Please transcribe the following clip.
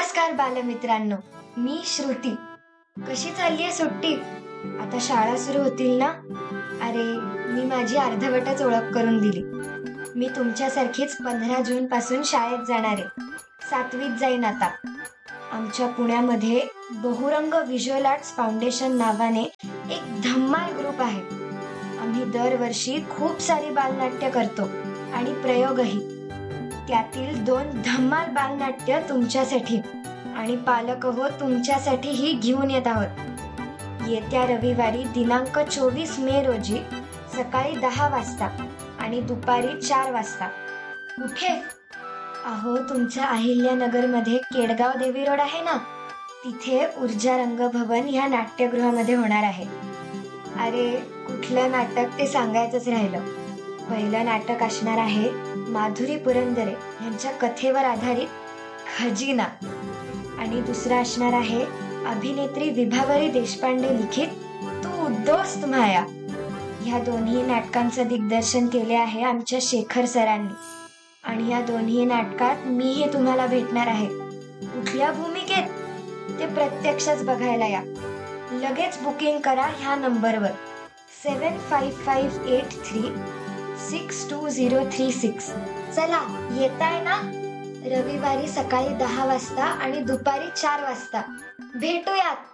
नमस्कार बालमित्रांनो, मी श्रुती. कशी चालली आहे सुट्टी? आता शाळा सुरू होतील ना? अरे, मी माझी अर्धवटच ओळख करून दिली. मी तुमच्यासारखीच 15 जून पासून शाळेत जाणार आहे. 7वीत जाईन आता. आमच्या पुण्यामध्ये बहुरंग व्हिज्युअल आर्ट्स फाउंडेशन नावाने एक धम्माल ग्रुप आहे. आम्ही दरवर्षी खूप सारी बालनाट्य करतो आणि प्रयोगही. त्यातील 2 धम्माल बालनाट्य तुमच्यासाठी आणि पालक हो तुमच्यासाठीही घेऊन येत आहोत. येत्या रविवारी दिनांक 24 मे रोजी सकाळी 10 वाजता आणि दुपारी 4 वाजता. कुठे? अहो, तुमच्या अहिल्यानगरमध्ये केडगाव देवी रोड आहे ना, तिथे ऊर्जा रंगभवन ह्या नाट्यगृहामध्ये होणार आहे. अरे, कुठलं नाटक ते सांगायचंच राहिलं. पहिलं नाटक असणार आहे माधुरी पुरंदरे यांच्या कथेवर आधारित खजिना आणि दुसरं असणार आहे अभिनेत्री विभावरी देशपांडे लिखित तू दोस्त माया. ह्या दोन्ही नाटकांचं दिग्दर्शन केले आहे आमच्या शेखर सरांनी आणि या दोन्ही नाटकात मीही तुम्हाला भेटणार आहे. कुठल्या भूमिकेत ते प्रत्यक्षच बघायला या. लगेच बुकिंग करा ह्या नंबरवर 7558362036. चला, येताय ना? रविवारी सकाळी 10 वाजता आणि दुपारी 4 वाजता भेटूयात.